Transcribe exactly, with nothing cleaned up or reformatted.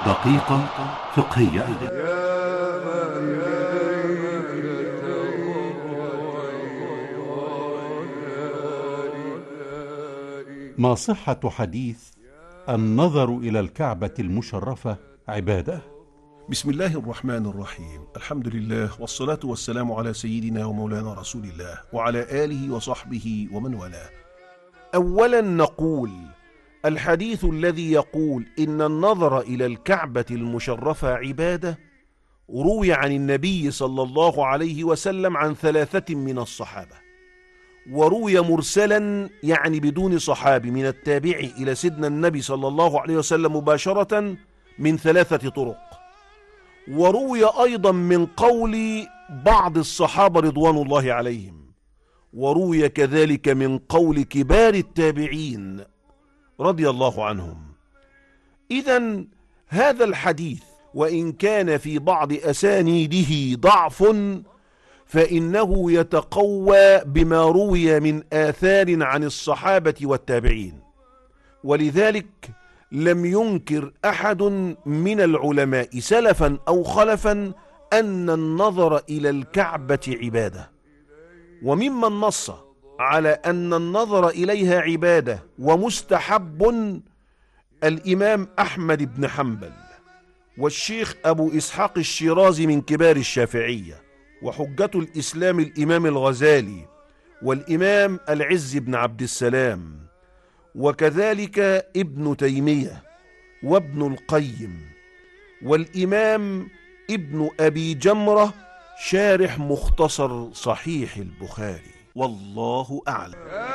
دقيقة فقهية. ما صحة حديث النظر إلى الكعبة المشرفة عبادة؟ بسم الله الرحمن الرحيم. الحمد لله والصلاة والسلام على سيدنا ومولانا رسول الله وعلى آله وصحبه ومن والاه. أولا نقول الحديث الذي يقول إن النظر إلى الكعبة المشرفة عبادة روي عن النبي صلى الله عليه وسلم عن ثلاثة من الصحابة، وروي مرسلا يعني بدون صحابي من التابعي إلى سيدنا النبي صلى الله عليه وسلم مباشرة من ثلاثة طرق، وروي أيضا من قول بعض الصحابة رضوان الله عليهم، وروي كذلك من قول كبار التابعين رضي الله عنهم. إذن هذا الحديث وإن كان في بعض أسانيده ضعف فإنه يتقوى بما روي من آثار عن الصحابة والتابعين، ولذلك لم ينكر أحد من العلماء سلفا أو خلفا أن النظر إلى الكعبة عبادة. وممن نص على أن النظر إليها عبادة ومستحب الإمام أحمد بن حنبل، والشيخ أبو إسحاق الشيرازي من كبار الشافعية، وحجة الإسلام الإمام الغزالي، والإمام العز بن عبد السلام، وكذلك ابن تيمية وابن القيم، والإمام ابن أبي جمرة شارح مختصر صحيح البخاري، والله أعلم.